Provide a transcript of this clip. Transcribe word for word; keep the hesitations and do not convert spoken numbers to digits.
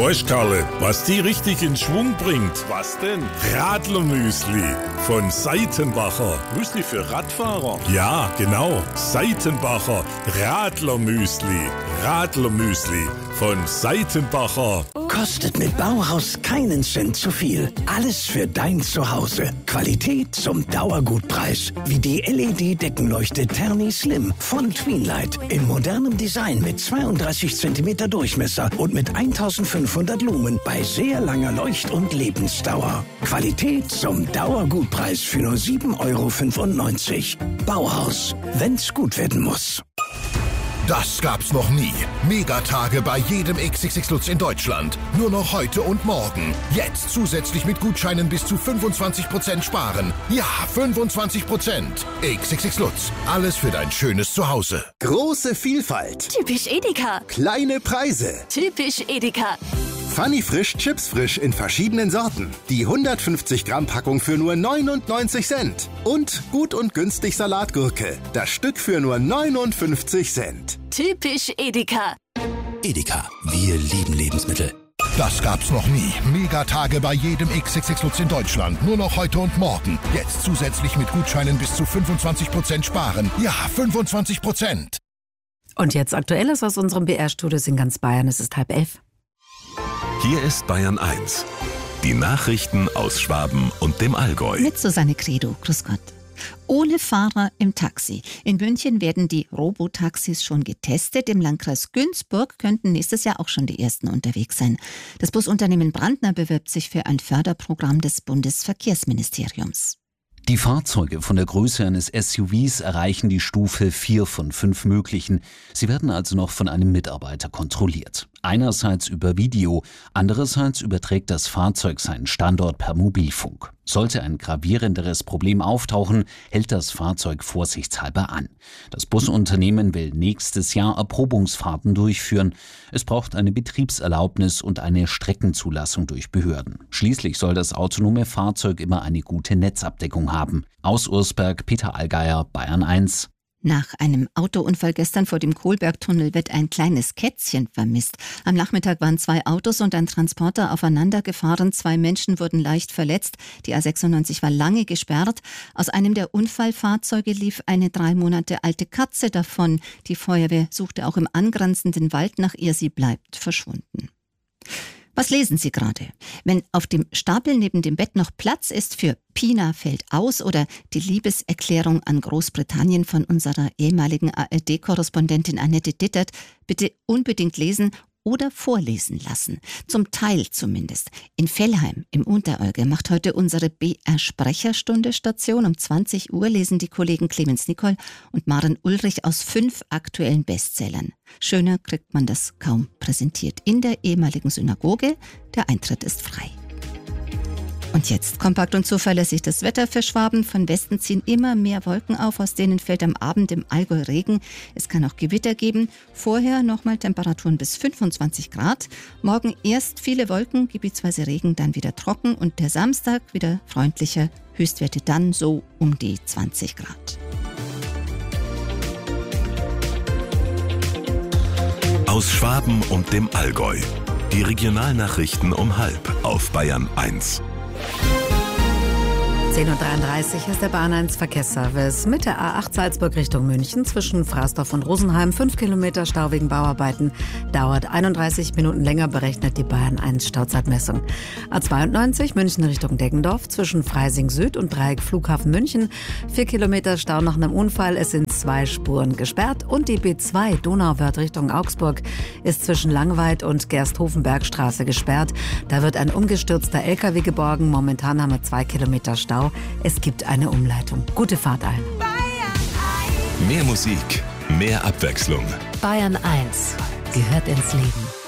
Weißt, Karle, was die richtig in Schwung bringt? Was denn? Radlermüsli von Seitenbacher. Müsli für Radfahrer? Ja, genau. Seitenbacher Radlermüsli. Radlermüsli von Seitenbacher. Kostet mit Bauhaus keinen Cent zu viel. Alles für dein Zuhause. Qualität zum Dauergutpreis. Wie die L E D-Deckenleuchte Terni Slim von Tweenlight. In modernem Design mit zweiunddreißig Zentimeter Durchmesser und mit eintausendfünfhundert Lumen bei sehr langer Leucht- und Lebensdauer. Qualität zum Dauergutpreis für nur sieben Euro fünfundneunzig. Bauhaus, wenn's gut werden muss. Das gab's noch nie. Megatage bei jedem X X X Lutz in Deutschland. Nur noch heute und morgen. Jetzt zusätzlich mit Gutscheinen bis zu fünfundzwanzig Prozent sparen. Ja, fünfundzwanzig Prozent. X X X Lutz. Alles für dein schönes Zuhause. Große Vielfalt. Typisch Edeka. Kleine Preise. Typisch Edeka. Funny Frisch, Chips Frisch in verschiedenen Sorten. Die hundertfünfzig Gramm Packung für nur neunundneunzig Cent. Und gut und günstig Salatgurke. Das Stück für nur neunundfünfzig Cent. Typisch Edeka. Edeka, wir lieben Lebensmittel. Das gab's noch nie. Megatage bei jedem X X X Lutz in Deutschland. Nur noch heute und morgen. Jetzt zusätzlich mit Gutscheinen bis zu fünfundzwanzig Prozent sparen. Ja, fünfundzwanzig Prozent. Und jetzt Aktuelles aus unserem B R-Studio in ganz Bayern. Es ist halb elf. Hier ist Bayern eins. Die Nachrichten aus Schwaben und dem Allgäu. Mit Susanne Credo. Grüß Gott. Ohne Fahrer im Taxi. In München werden die Robotaxis schon getestet. Im Landkreis Günzburg könnten nächstes Jahr auch schon die ersten unterwegs sein. Das Busunternehmen Brandner bewirbt sich für ein Förderprogramm des Bundesverkehrsministeriums. Die Fahrzeuge von der Größe eines S U Vs erreichen die Stufe vier von fünf möglichen. Sie werden also noch von einem Mitarbeiter kontrolliert. Einerseits über Video, andererseits überträgt das Fahrzeug seinen Standort per Mobilfunk. Sollte ein gravierenderes Problem auftauchen, hält das Fahrzeug vorsichtshalber an. Das Busunternehmen will nächstes Jahr Erprobungsfahrten durchführen. Es braucht eine Betriebserlaubnis und eine Streckenzulassung durch Behörden. Schließlich soll das autonome Fahrzeug immer eine gute Netzabdeckung haben. Aus Ursberg, Peter Allgeier, Bayern eins. Nach einem Autounfall gestern vor dem Kohlbergtunnel wird ein kleines Kätzchen vermisst. Am Nachmittag waren zwei Autos und ein Transporter aufeinander gefahren. Zwei Menschen wurden leicht verletzt. Die A sechsundneunzig war lange gesperrt. Aus einem der Unfallfahrzeuge lief eine drei Monate alte Katze davon. Die Feuerwehr suchte auch im angrenzenden Wald nach ihr. Sie bleibt verschwunden. Was lesen Sie gerade? Wenn auf dem Stapel neben dem Bett noch Platz ist für Pina fällt aus oder die Liebeserklärung an Großbritannien von unserer ehemaligen A R D-Korrespondentin Annette Dittert, bitte unbedingt lesen oder vorlesen lassen. Zum Teil zumindest. In Vellheim im Unterallgäu macht heute unsere B R-Sprecherstunde Station. Um zwanzig Uhr lesen die Kollegen Clemens Nicol und Maren Ulrich aus fünf aktuellen Bestsellern. Schöner kriegt man das kaum präsentiert. In der ehemaligen Synagoge, der Eintritt ist frei. Und jetzt kompakt und zuverlässig das Wetter für Schwaben. Von Westen ziehen immer mehr Wolken auf, aus denen fällt am Abend im Allgäu Regen. Es kann auch Gewitter geben. Vorher nochmal Temperaturen bis fünfundzwanzig Grad. Morgen erst viele Wolken, gebietsweise Regen, dann wieder trocken. Und der Samstag wieder freundlicher. Höchstwerte dann so um die zwanzig Grad. Aus Schwaben und dem Allgäu. Die Regionalnachrichten um halb auf Bayern eins. zehn Uhr dreiunddreißig ist der Bahn eins Verkehrsservice mit der A acht Salzburg Richtung München zwischen Frasdorf und Rosenheim. fünf Kilometer Stau wegen Bauarbeiten. Dauert einunddreißig Minuten länger, berechnet die Bayern eins Stauzeitmessung. A zweiundneunzig München Richtung Deggendorf zwischen Freising Süd und Dreieck Flughafen München. vier Kilometer Stau nach einem Unfall. Es sind zwei Spuren gesperrt. Und die B zwei Donauwörth Richtung Augsburg ist zwischen Langweid und Gersthofenbergstraße gesperrt. Da wird ein umgestürzter L K W geborgen. Momentan haben wir zwei Kilometer Stau. Es gibt eine Umleitung. Gute Fahrt allen. Mehr Musik, mehr Abwechslung. Bayern eins gehört ins Leben.